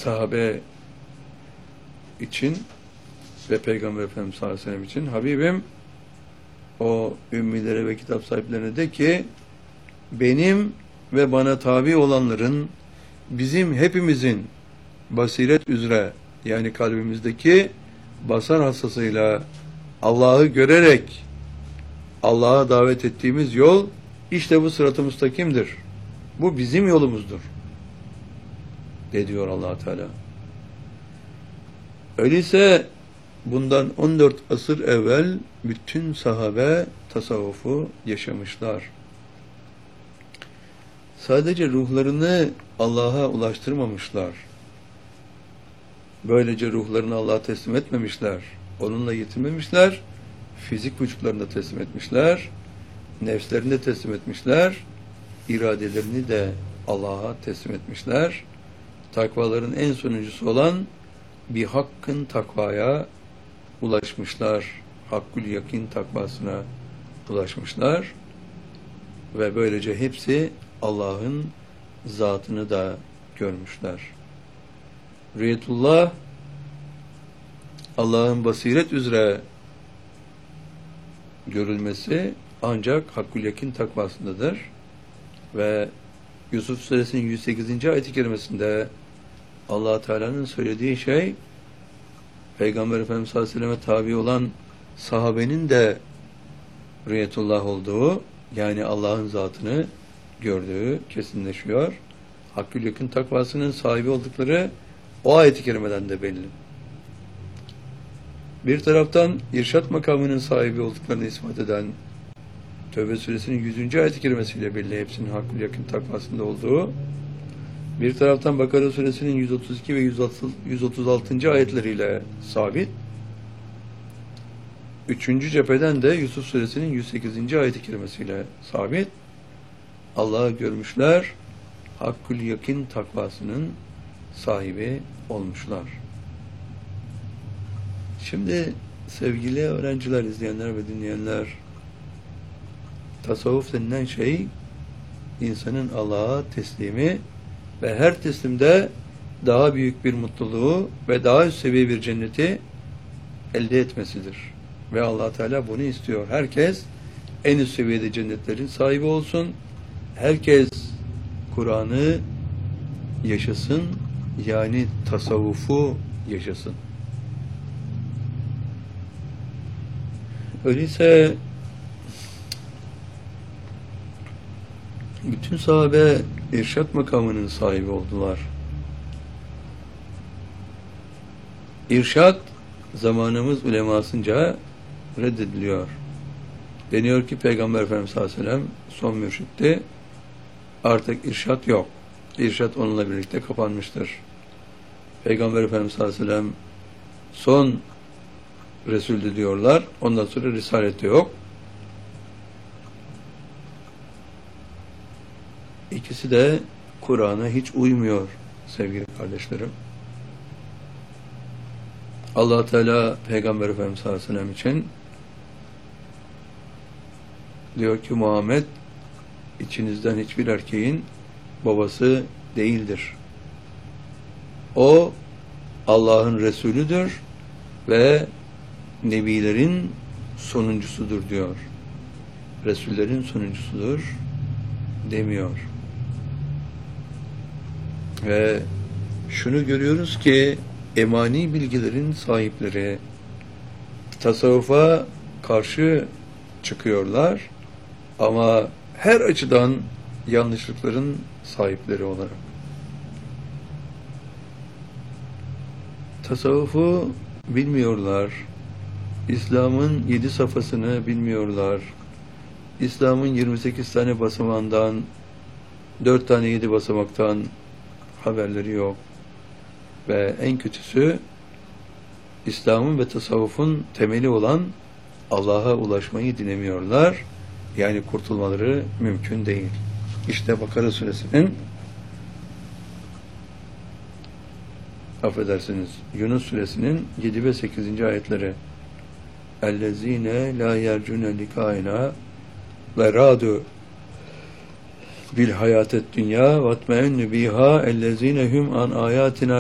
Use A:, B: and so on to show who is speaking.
A: sahabe için ve Peygamber Efendimiz sallallahu aleyhi ve sellem için Habibim o ümmilere ve kitap sahiplerine de ki benim ve bana tabi olanların bizim hepimizin basiret üzere yani kalbimizdeki basar hassasıyla Allah'ı görerek Allah'a davet ettiğimiz yol işte bu sırat-ı müstakimdir. Bu bizim yolumuzdur. De diyor Allah Teala. Öyleyse bundan 14 asır evvel bütün sahabe tasavvufu yaşamışlar. Sadece ruhlarını Allah'a ulaştırmamışlar. Böylece ruhlarını Allah'a teslim etmemişler. Onunla yetinmemişler. Fizik vücutlarını da teslim etmişler. Nefslerini de teslim etmişler. İradelerini de Allah'a teslim etmişler. Takvaların en sonuncusu olan bir hakkın takvaya ulaşmışlar. Hakkul yakin takvasına ulaşmışlar. Ve böylece hepsi Allah'ın zatını da görmüşler. Rüyetullah Allah'ın basiret üzere görülmesi ancak Hakkul Yakin takvasındadır. Ve Yusuf Suresinin 108. ayet-i kerimesinde Allah Teala'nın söylediği şey Peygamber Efendimiz sallallahu aleyhi ve selleme tabi olan sahabenin de Rüyetullah olduğu yani Allah'ın zatını gördüğü kesinleşiyor. Hakkul Yakin takvasının sahibi oldukları o ayet-i kerimeden de belli. Bir taraftan irşat makamının sahibi olduklarını ispat eden Tevbe suresinin 100. ayet-i kerimesiyle belli hepsinin Hakkul Yakin takvasında olduğu. Bir taraftan Bakara suresinin 132 ve 136. ayetleriyle sabit. Üçüncü cepheden de Yusuf suresinin 108. ayet-i kerimesiyle sabit. Allah'ı görmüşler, Hakkul Yakin takvasının sahibi olmuşlar. Şimdi sevgili öğrenciler, izleyenler ve dinleyenler, tasavvuf denilen şey insanın Allah'a teslimi ve her teslimde daha büyük bir mutluluğu ve daha üst seviye bir cenneti elde etmesidir. Ve Allah Teala bunu istiyor. Herkes en üst seviyede cennetlerin sahibi olsun. Herkes Kur'an'ı yaşasın, yani tasavvufu yaşasın. Öyleyse bütün sahabe irşat makamının sahibi oldular. İrşat zamanımız ulemasınca reddediliyor. Deniyor ki Peygamber Efendimiz sallallahu aleyhi ve sellem son mürşitti. Artık irşat yok. İrşat onunla birlikte kapanmıştır. Peygamber Efendimiz sallallahu aleyhi ve sellem son Resul'dü diyorlar. Ondan sonra Risalet de yok. İkisi de Kur'an'a hiç uymuyor sevgili kardeşlerim. Allah Teala Peygamber Efendimiz sallallahu aleyhi ve sellem için diyor ki Muhammed içinizden hiçbir erkeğin babası değildir. O Allah'ın Resulüdür ve Nebilerin sonuncusudur diyor. Resullerin sonuncusudur demiyor. Ve şunu görüyoruz ki emani bilgilerin sahipleri tasavvufa karşı çıkıyorlar ama her açıdan yanlışlıkların sahipleri olarak. Tasavvufu bilmiyorlar. İslam'ın 7 safhasını bilmiyorlar. İslam'ın 28 tane basamağından 4 tane 7 basamaktan haberleri yok. Ve en kötüsü İslam'ın ve tasavvufun temeli olan Allah'a ulaşmayı dinlemiyorlar. Yani kurtulmaları mümkün değil. İşte Bakara suresinin Yunus suresinin 7 ve 8. ayetleri اَلَّذ۪ينَ لَا يَرْجُنَ لِكَائِنَا وَرَادُوا بِالْحَيَاتِ الدُّنْيَا وَاتْمَئِنُّ بِهَا اَلَّذ۪ينَ هُمْ عَنْ آيَاتِنَا